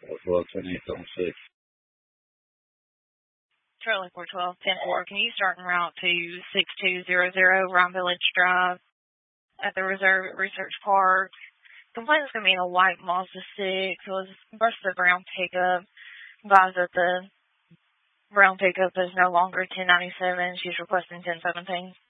412, Charlie 412, 10-4. Can you start en route to 6200 Rhine Village Drive at the Research Park? Complaint is going to be in a white Mazda 6. It was versus a brown pickup. Advised that the brown pickup is no longer 1097. She's requesting 1017.